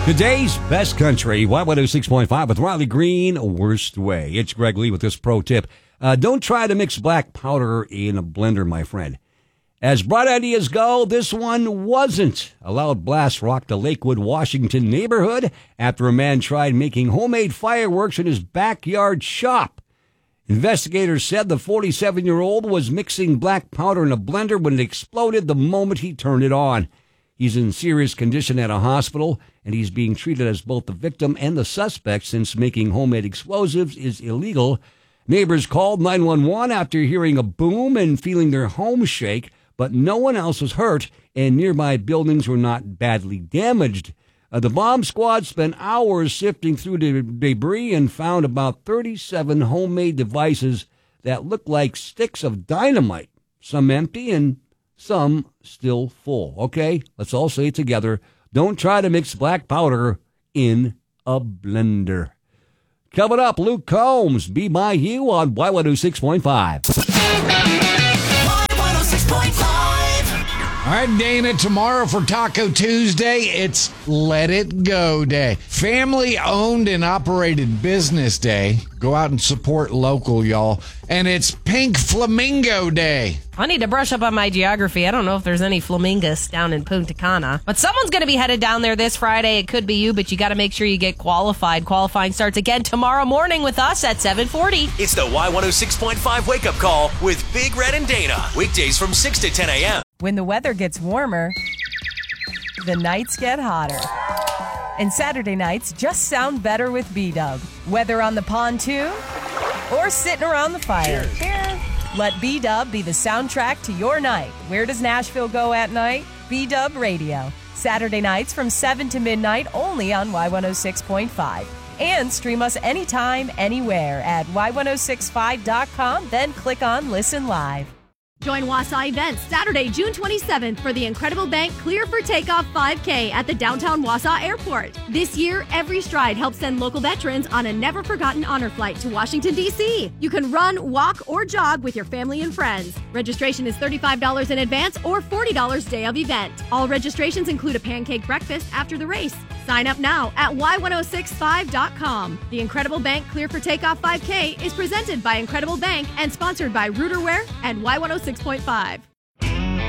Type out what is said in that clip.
Today's best country, Y106.5 with Riley Green, Worst Way. It's Greg Lee with this pro tip. Don't try to mix black powder in a blender, my friend. As bright ideas go, this one wasn't. A loud blast rocked a Lakewood, Washington neighborhood after a man tried making homemade fireworks in his backyard shop. Investigators said the 47-year-old was mixing black powder in a blender when it exploded the moment he turned it on. He's in serious condition at a hospital, and he's being treated as both the victim and the suspect since making homemade explosives is illegal. Neighbors called 911 after hearing a boom and feeling their home shake, but no one else was hurt, and nearby buildings were not badly damaged. The bomb squad spent hours sifting through the debris and found about 37 homemade devices that looked like sticks of dynamite, some empty and some still full. Okay, let's all say it together. Don't try to mix black powder in a blender. Coming up, Luke Combs, Be My You on Y106.5. Y106.5. All right, Dana, tomorrow for Taco Tuesday, it's Let It Go Day. Family-owned and operated business day. Go out and support local, y'all. And it's Pink Flamingo Day. I need to brush up on my geography. I don't know if there's any flamingos down in Punta Cana. But someone's going to be headed down there this Friday. It could be you, but you got to make sure you get qualified. Qualifying starts again tomorrow morning with us at 7:40. It's the Y106.5 wake-up call with Big Red and Dana. Weekdays from 6 to 10 a.m. When the weather gets warmer, the nights get hotter. And Saturday nights just sound better with B-Dub. Whether on the pontoon or sitting around the fire. Cheers. Let B-Dub be the soundtrack to your night. Where does Nashville go at night? B-Dub Radio. Saturday nights from 7 to midnight only on Y106.5. And stream us anytime, anywhere at Y1065.com. Then click on Listen Live. Join Wausau Events Saturday, June 27th for the Incredible Bank Clear for Takeoff 5K at the downtown Wausau Airport. This year, Every Stride helps send local veterans on a never-forgotten honor flight to Washington, D.C. You can run, walk, or jog with your family and friends. Registration is $35 in advance or $40 day of event. All registrations include a pancake breakfast after the race. Sign up now at Y1065.com. The Incredible Bank Clear for Takeoff 5K is presented by Incredible Bank and sponsored by Rooterware and Y106.5.